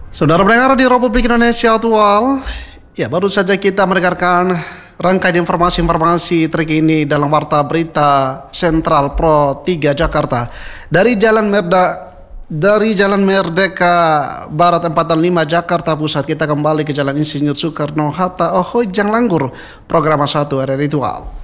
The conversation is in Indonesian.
Saudara pendengar di Republik Indonesia Aktual, ya baru saja kita mendengarkan rangkaian informasi-informasi terkini dalam Warta Berita Sentral Pro 3 Jakarta dari Jalan Merdeka Barat 405 Jakarta Pusat. Kita kembali ke Jalan Insinyur Soekarno Hatta, Ohojang Langgur, Program 1 RRI Aktual.